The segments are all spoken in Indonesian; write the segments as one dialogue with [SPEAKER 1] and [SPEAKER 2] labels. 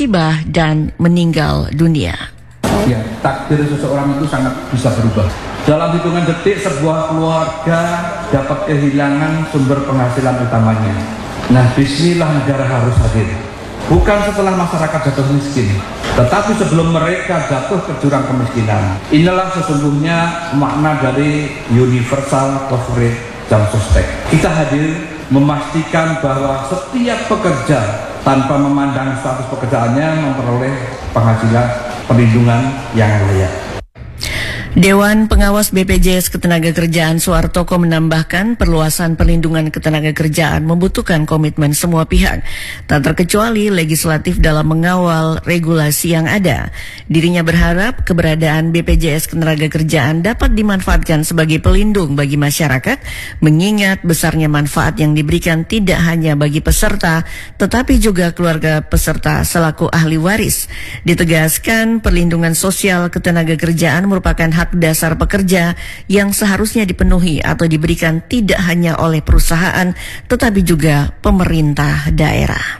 [SPEAKER 1] musibah dan meninggal dunia.
[SPEAKER 2] Ya, takdir seseorang itu sangat bisa berubah. Dalam hitungan detik sebuah keluarga dapat kehilangan sumber penghasilan utamanya. Nah, bismillah negara harus hadir. Bukan setelah masyarakat jatuh miskin, tetapi sebelum mereka jatuh ke jurang kemiskinan. Inilah sesungguhnya makna dari universal coverage jam sostek. Kita hadir memastikan bahwa setiap pekerja tanpa memandang status pekerjaannya memperoleh penghasilan perlindungan yang layak.
[SPEAKER 1] Dewan Pengawas BPJS Ketenagakerjaan Suhartoko menambahkan perluasan perlindungan ketenagakerjaan membutuhkan komitmen semua pihak, tak terkecuali legislatif dalam mengawal regulasi yang ada. Dirinya berharap keberadaan BPJS Ketenagakerjaan dapat dimanfaatkan sebagai pelindung bagi masyarakat, mengingat besarnya manfaat yang diberikan tidak hanya bagi peserta, tetapi juga keluarga peserta selaku ahli waris. Ditegaskan perlindungan sosial ketenagakerjaan merupakan hak dasar pekerja yang seharusnya dipenuhi atau diberikan tidak hanya oleh perusahaan tetapi juga pemerintah daerah.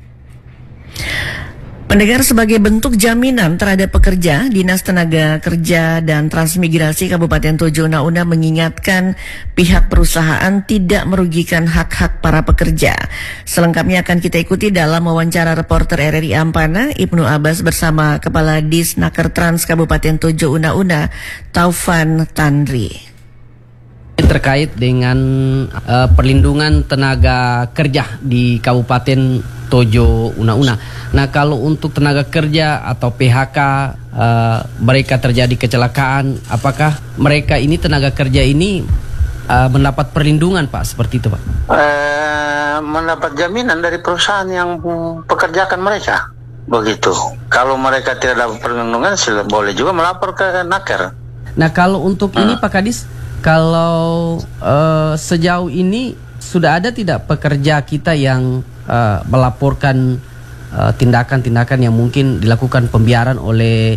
[SPEAKER 1] Pendengar, sebagai bentuk jaminan terhadap pekerja, Dinas Tenaga Kerja dan Transmigrasi Kabupaten Tojo Una-Una mengingatkan pihak perusahaan tidak merugikan hak-hak para pekerja. Selengkapnya akan kita ikuti dalam wawancara reporter RRI Ampana, Ibnu Abbas bersama Kepala Disnaker Trans Kabupaten Tojo Una-Una, Taufan Tandri.
[SPEAKER 3] Terkait dengan perlindungan tenaga kerja di Kabupaten Tojo Una-Una. Nah, kalau untuk tenaga kerja atau PHK mereka terjadi kecelakaan, apakah mereka ini tenaga kerja ini mendapat perlindungan, Pak? Seperti itu, Pak?
[SPEAKER 4] Mendapat jaminan dari perusahaan yang pekerjakan mereka. Begitu. Kalau mereka tidak dapat perlindungan, boleh juga melapor ke Naker.
[SPEAKER 3] Nah, kalau untuk ini Pak Kadis, kalau sejauh ini sudah ada tidak pekerja kita yang melaporkan tindakan-tindakan yang mungkin dilakukan pembiaran oleh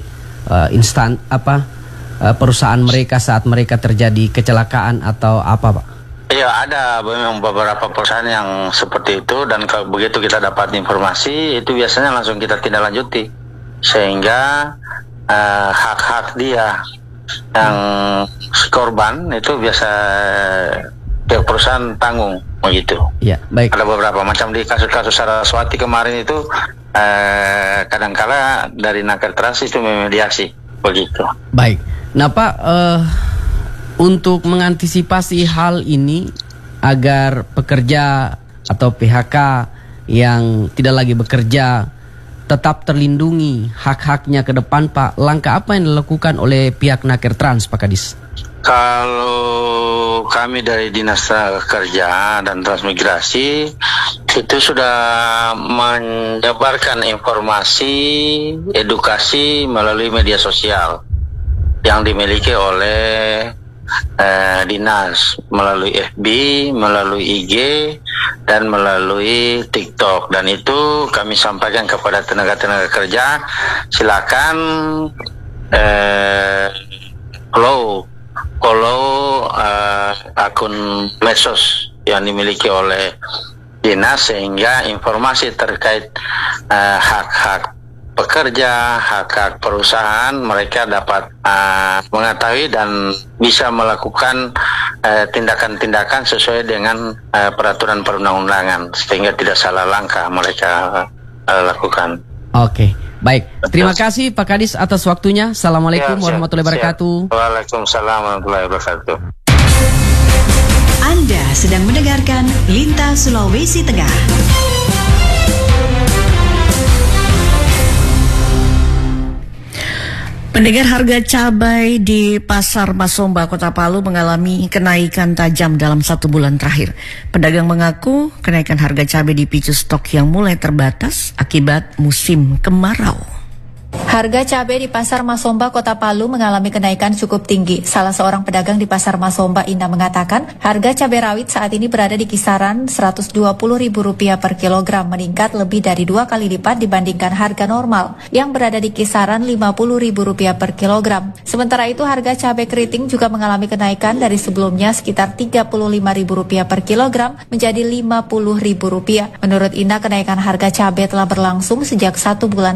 [SPEAKER 3] perusahaan mereka saat mereka terjadi kecelakaan atau apa, Pak?
[SPEAKER 4] Iya, ada memang beberapa perusahaan yang seperti itu, dan kalau begitu kita dapat informasi itu biasanya langsung kita tindak lanjuti sehingga hak-hak dia yang korban itu biasa pihak perusahaan tanggung begitu.
[SPEAKER 3] Ya, baik.
[SPEAKER 4] Ada beberapa macam di kasus-kasus Saraswati kemarin itu kadangkala dari Naker Trans itu memediasi begitu.
[SPEAKER 3] Baik. Nah, Pak, untuk mengantisipasi hal ini agar pekerja atau PHK yang tidak lagi bekerja tetap terlindungi hak-haknya ke depan, Pak, langkah apa yang dilakukan oleh pihak Naker Trans, Pak Kadis?
[SPEAKER 4] Kalau kami dari Dinas Kerja dan Transmigrasi itu sudah menyebarkan informasi, edukasi melalui media sosial yang dimiliki oleh Dinas, melalui FB, melalui IG, dan melalui TikTok. Dan itu kami sampaikan kepada tenaga-tenaga kerja, silakan follow akun medsos yang dimiliki oleh Dinas, sehingga informasi terkait hak-hak pekerja, hak-hak perusahaan mereka dapat mengetahui dan bisa melakukan tindakan-tindakan sesuai dengan peraturan perundang-undangan, sehingga tidak salah langkah mereka lakukan.
[SPEAKER 3] Oke, baik. Terima kasih Pak Kadis atas waktunya. Assalamualaikum warahmatullahi wabarakatuh.
[SPEAKER 4] Waalaikumsalam warahmatullahi wabarakatuh.
[SPEAKER 5] Anda sedang mendengarkan Lintas Sulawesi Tengah.
[SPEAKER 1] Pendengar, harga cabai di Pasar Masomba, Kota Palu mengalami kenaikan tajam dalam 1 bulan terakhir. Pedagang mengaku kenaikan harga cabai dipicu stok yang mulai terbatas akibat musim kemarau.
[SPEAKER 6] Harga cabai di Pasar Masomba, Kota Palu mengalami kenaikan cukup tinggi. Salah seorang pedagang di Pasar Masomba, Indah, mengatakan harga cabai rawit saat ini berada di kisaran Rp120.000 per kilogram, meningkat lebih dari 2 kali lipat dibandingkan harga normal yang berada di kisaran Rp50.000 per kilogram. Sementara itu harga cabai keriting juga mengalami kenaikan dari sebelumnya sekitar Rp35.000 per kilogram menjadi Rp50.000. Menurut Indah, kenaikan harga cabai telah berlangsung sejak 1 bulan